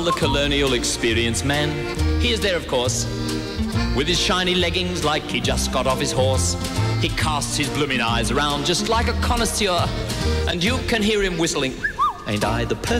The colonial experience man, he is there of course, with his shiny leggings like he just got off his horse. He casts his blooming eyes around just like a connoisseur, and you can hear him whistling, "Ain't I the perfect